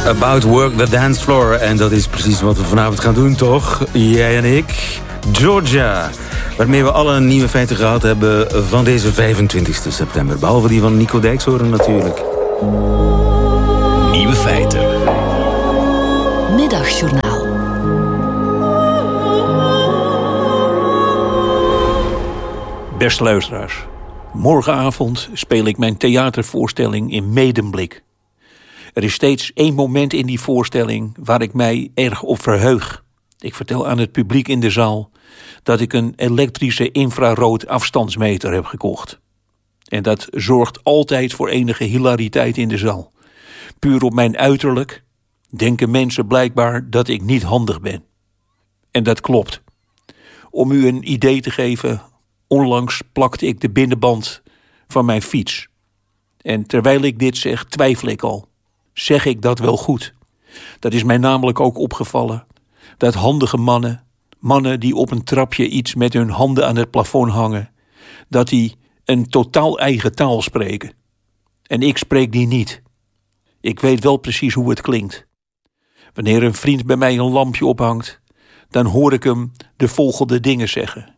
About Work the Dance Floor. En dat is precies wat we vanavond gaan doen, toch? Jij en ik. Georgia. Waarmee we alle nieuwe feiten gehad hebben van deze 25 september. Behalve die van Nico Dijkshoorn natuurlijk. Nieuwe feiten. Middagjournaal. Beste luisteraars, morgenavond speel ik mijn theatervoorstelling in Medemblik. Er is steeds één moment in die voorstelling waar ik mij erg op verheug. Ik vertel aan het publiek in de zaal dat ik een elektrische infrarood afstandsmeter heb gekocht. En dat zorgt altijd voor enige hilariteit in de zaal. Puur op mijn uiterlijk denken mensen blijkbaar dat ik niet handig ben. En dat klopt. Om u een idee te geven, onlangs plakte ik de binnenband van mijn fiets. En terwijl ik dit zeg, twijfel ik al. Zeg ik dat wel goed? Dat is mij namelijk ook opgevallen. Dat handige mannen die op een trapje iets met hun handen aan het plafond hangen, dat die een totaal eigen taal spreken. En ik spreek die niet. Ik weet wel precies hoe het klinkt. Wanneer een vriend bij mij een lampje ophangt, dan hoor ik hem de volgende dingen zeggen.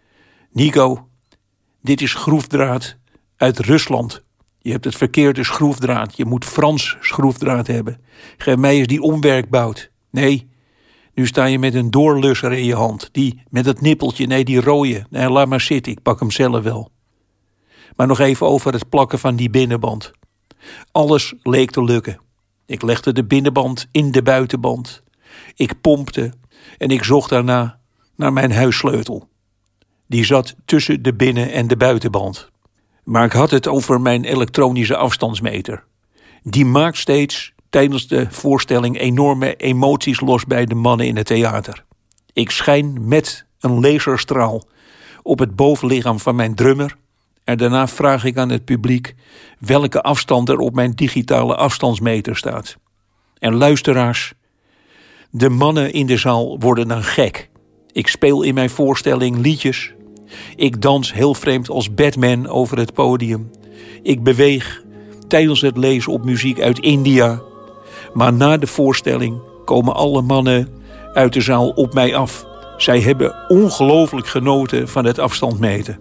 Nico, dit is schroefdraad uit Rusland. Je hebt het verkeerde schroefdraad. Je moet Frans schroefdraad hebben. Geef mij eens die omwerkbout. Nee, nu sta je met een doorlusser in je hand. Die met dat nippeltje, nee, die rode. Nee, laat maar zitten, ik pak hem zelf wel. Maar nog even over het plakken van die binnenband. Alles leek te lukken. Ik legde de binnenband in de buitenband. Ik pompte en ik zocht daarna naar mijn huissleutel. Die zat tussen de binnen- en de buitenband. Maar ik had het over mijn elektronische afstandsmeter. Die maakt steeds tijdens de voorstelling enorme emoties los bij de mannen in het theater. Ik schijn met een laserstraal op het bovenlichaam van mijn drummer. En daarna vraag ik aan het publiek welke afstand er op mijn digitale afstandsmeter staat. En luisteraars, de mannen in de zaal worden dan gek. Ik speel in mijn voorstelling liedjes. Ik dans heel vreemd als Batman over het podium. Ik beweeg tijdens het lezen op muziek uit India. Maar na de voorstelling komen alle mannen uit de zaal op mij af. Zij hebben ongelooflijk genoten van het afstandmeten.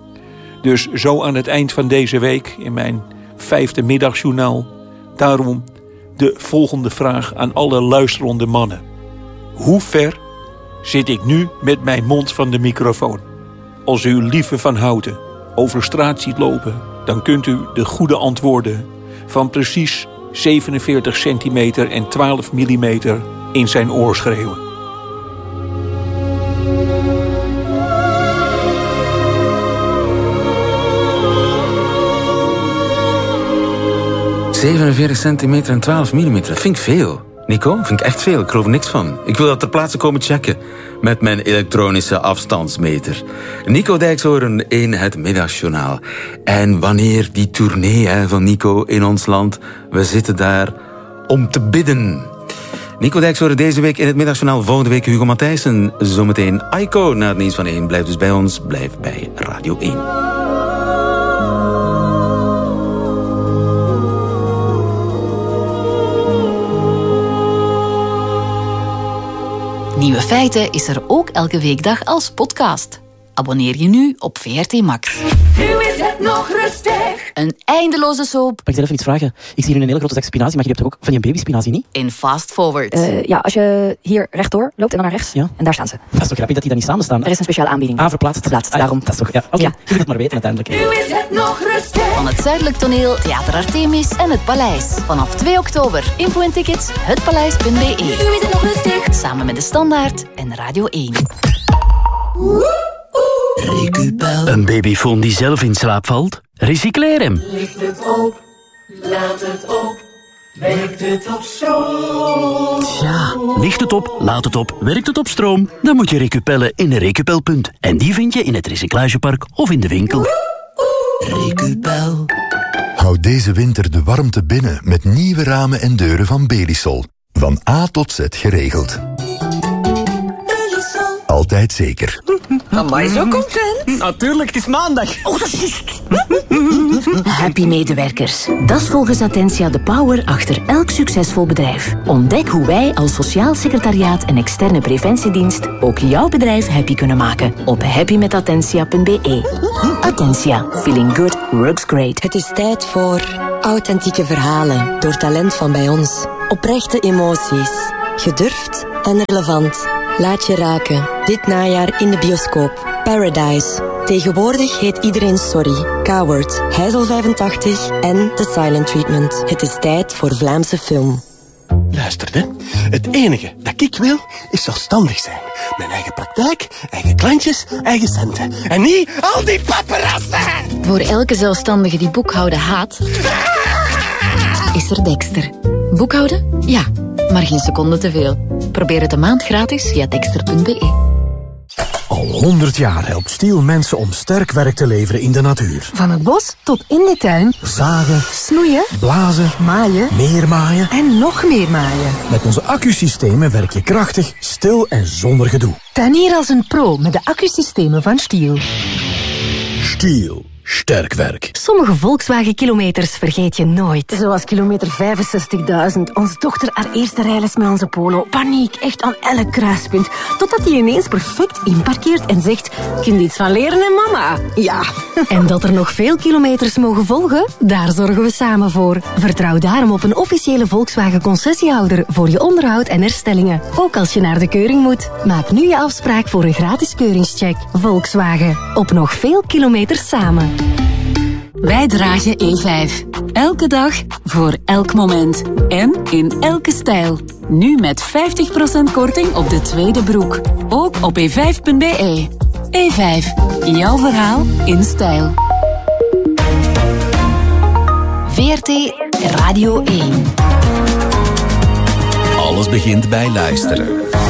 Dus zo aan het eind van deze week in mijn 5e middagjournaal. Daarom de volgende vraag aan alle luisterende mannen. Hoe ver zit ik nu met mijn mond van de microfoon? Als u lieve Van Houten over straat ziet lopen, dan kunt u de goede antwoorden van precies 47 centimeter en 12 millimeter in zijn oor schreeuwen. ...47 centimeter en 12 millimeter. Dat vind ik veel. Nico, vind ik echt veel. Ik geloof er niks van. Ik wil dat ter plaatse komen checken met mijn elektronische afstandsmeter. Nico Dijkshoorn in het Middagjournaal. En wanneer die tournee van Nico in ons land... we zitten daar om te bidden. Nico Dijkshoorn deze week in het Middagjournaal. Volgende week Hugo Matthijssen. Zometeen Aiko na het nieuws van 1. Blijf dus bij ons. Blijf bij Radio 1. Nieuwe feiten is er ook elke weekdag als podcast. Abonneer je nu op VRT Max. Nu is het nog rustig. Een eindeloze soap. Mag ik er even iets vragen? Ik zie hier een hele grote zak spinazie, maar je hebt toch ook van die babyspinazie, niet? In Fast Forward. Ja, als je hier rechtdoor loopt en dan naar rechts. Ja. En daar staan ze. Dat is toch grappig dat die dan niet samen staan? Er is een speciale aanbieding. Verplaatst. Verplaatst, daarom. Dat is toch, ja. Oké, Ja. je moet het maar weten uiteindelijk. Nu is het nog rustig. Van het Zuidelijk Toneel, Theater Artemis en Het Paleis. Vanaf 2 oktober. Info en tickets, hetpaleis.be. Nu is het nog rustig. Samen met De Standaard en Radio 1. Recupel. Een babyfoon die zelf in slaap valt? Recycleer hem. Licht het op, laat het op, werkt het op stroom. Ja, licht het op, laat het op, werkt het op stroom? Dan moet je recupellen in een Recupelpunt. En die vind je in het recyclagepark of in de winkel. Recupel. Houd deze winter de warmte binnen met nieuwe ramen en deuren van Belisol. Van A tot Z geregeld. Al altijd zeker. Amai, zo content. Natuurlijk, het is maandag. Oh, dat is juist. Happy medewerkers. Dat is volgens Attentia de power achter elk succesvol bedrijf. Ontdek hoe wij als Sociaal Secretariaat en externe preventiedienst ook jouw bedrijf happy kunnen maken op happymetattentia.be. Attentia. Feeling good works great. Het is tijd voor authentieke verhalen door talent van bij ons. Oprechte emoties. Gedurfd en relevant. Laat je raken. Dit najaar in de bioscoop. Paradise. Tegenwoordig heet iedereen Sorry. Coward, Heysel 85 en The Silent Treatment. Het is tijd voor Vlaamse film. Luister, hè. Het enige dat ik wil, is zelfstandig zijn. Mijn eigen praktijk, eigen klantjes, eigen centen. En niet al die paparazzen! Voor elke zelfstandige die boekhouden haat, is er Dexter. Boekhouden? Ja, maar geen seconde te veel. Probeer het een maand gratis via dexter.be. Al 100 jaar helpt Stiel mensen om sterk werk te leveren in de natuur. Van het bos tot in de tuin. Zagen, snoeien, blazen, maaien, meer maaien en nog meer maaien. Met onze accusystemen werk je krachtig, stil en zonder gedoe. Tuinier als een pro met de accusystemen van Stiel. Stiel. Sterk werk. Sommige Volkswagen-kilometers vergeet je nooit. Zoals kilometer 65.000. Onze dochter haar eerste rijles met onze Polo. Paniek, echt aan elk kruispunt. Totdat hij ineens perfect inparkeert en zegt... Kun je iets van leren, hè, mama? Ja. En dat er nog veel kilometers mogen volgen? Daar zorgen we samen voor. Vertrouw daarom op een officiële Volkswagen-concessiehouder... voor je onderhoud en herstellingen. Ook als je naar de keuring moet. Maak nu je afspraak voor een gratis keuringscheck. Volkswagen. Op nog veel kilometers samen. Wij dragen E5. Elke dag, voor elk moment. En in elke stijl. Nu met 50% korting op de tweede broek. Ook op e5.be. E5. Jouw verhaal in stijl. VRT Radio 1. Alles begint bij luisteren.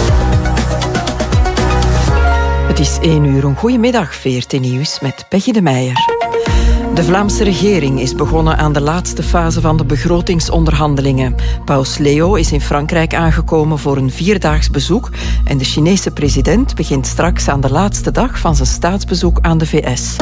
Het is 1 uur. Een goedemiddag, VRT Nieuws met Peggy de Meijer. De Vlaamse regering is begonnen aan de laatste fase van de begrotingsonderhandelingen. Paus Leo is in Frankrijk aangekomen voor een 4-daags bezoek en de Chinese president begint straks aan de laatste dag van zijn staatsbezoek aan de VS.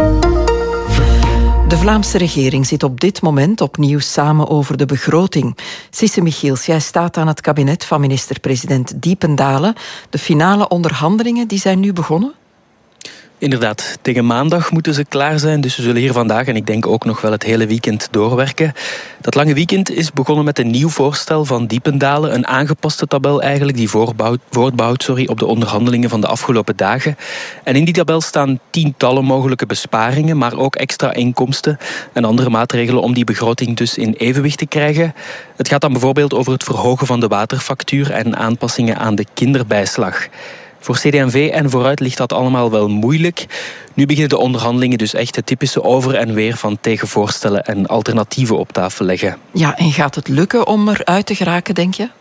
De Vlaamse regering zit op dit moment opnieuw samen over de begroting. Sisse Michiels, jij staat aan het kabinet van minister-president Diependalen. De finale onderhandelingen die zijn nu begonnen? Inderdaad, tegen maandag moeten ze klaar zijn, dus we zullen hier vandaag en ik denk ook nog wel het hele weekend doorwerken. Dat lange weekend is begonnen met een nieuw voorstel van Diependalen, een aangepaste tabel eigenlijk, die voortbouwt op de onderhandelingen van de afgelopen dagen. En in die tabel staan tientallen mogelijke besparingen, maar ook extra inkomsten en andere maatregelen om die begroting dus in evenwicht te krijgen. Het gaat dan bijvoorbeeld over het verhogen van de waterfactuur en aanpassingen aan de kinderbijslag. Voor CD&V en Vooruit ligt dat allemaal wel moeilijk. Nu beginnen de onderhandelingen dus echt het typische over en weer van tegenvoorstellen en alternatieven op tafel leggen. Ja, en gaat het lukken om eruit te geraken, denk je?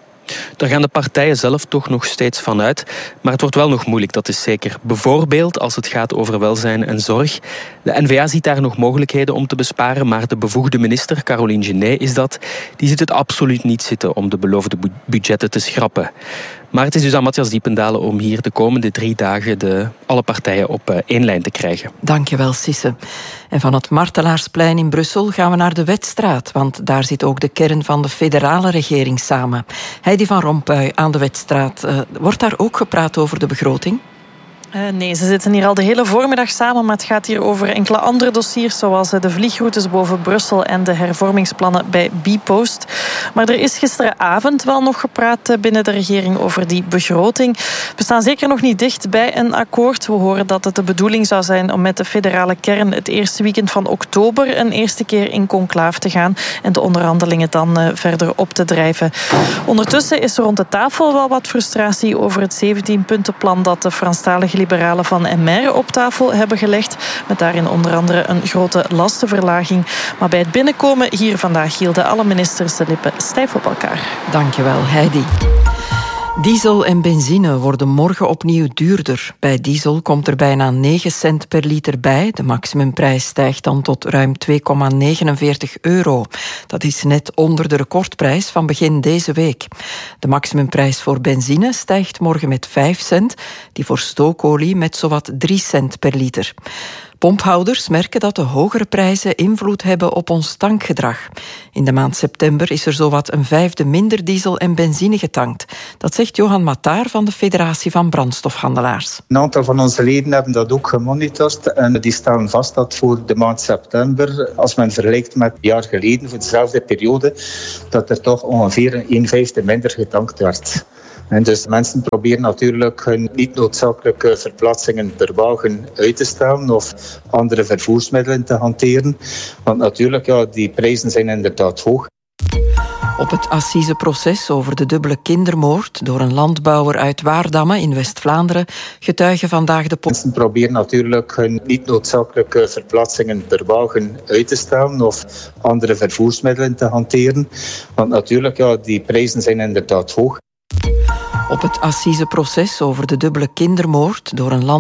Daar gaan de partijen zelf toch nog steeds van uit. Maar het wordt wel nog moeilijk, dat is zeker. Bijvoorbeeld als het gaat over welzijn en zorg. De N-VA ziet daar nog mogelijkheden om te besparen, maar de bevoegde minister, Caroline Genet, die ziet het absoluut niet zitten om de beloofde budgetten te schrappen. Maar het is dus aan Matthias Diependalen om hier de komende 3 dagen alle partijen op één lijn te krijgen. Dankjewel, Sisse. En van het Martelaarsplein in Brussel gaan we naar de Wetstraat, want daar zit ook de kern van de federale regering samen. Heidi van Rompuy aan de Wetstraat. Wordt daar ook gepraat over de begroting? Nee, ze zitten hier al de hele voormiddag samen, maar het gaat hier over enkele andere dossiers, zoals de vliegroutes boven Brussel en de hervormingsplannen bij Bpost. Maar er is gisteravond wel nog gepraat binnen de regering over die begroting. We staan zeker nog niet dicht bij een akkoord. We horen dat het de bedoeling zou zijn om met de federale kern het eerste weekend van oktober een eerste keer in conclaaf te gaan en de onderhandelingen dan verder op te drijven. Ondertussen is er rond de tafel wel wat frustratie over het 17-puntenplan dat de Franstalige liberalen van MR op tafel hebben gelegd. Met daarin onder andere een grote lastenverlaging. Maar bij het binnenkomen hier vandaag hielden alle ministers de lippen stijf op elkaar. Dankjewel, Heidi. Diesel en benzine worden morgen opnieuw duurder. Bij diesel komt er bijna 9 cent per liter bij. De maximumprijs stijgt dan tot ruim €2,49. Dat is net onder de recordprijs van begin deze week. De maximumprijs voor benzine stijgt morgen met 5 cent. Die voor stookolie met zowat 3 cent per liter. Pomphouders merken dat de hogere prijzen invloed hebben op ons tankgedrag. In de maand september is er zowat een vijfde minder diesel en benzine getankt. Dat zegt Johan Mataar van de Federatie van Brandstofhandelaars. Een aantal van onze leden hebben dat ook gemonitord en die stellen vast dat voor de maand september, als men vergelijkt met een jaar geleden voor dezelfde periode, dat er toch ongeveer 1/5 minder getankt werd. En dus mensen proberen natuurlijk hun niet noodzakelijke verplaatsingen per wagen uit te stellen of andere vervoersmiddelen te hanteren. Want natuurlijk, die prijzen zijn inderdaad hoog. Op het assiseproces over de dubbele kindermoord door een landbouwer uit Waardamme in West-Vlaanderen getuigen vandaag de Mensen proberen natuurlijk hun niet noodzakelijke verplaatsingen per wagen uit te stellen of andere vervoersmiddelen te hanteren. Want natuurlijk, die prijzen zijn inderdaad hoog. Op het assiseproces over de dubbele kindermoord door een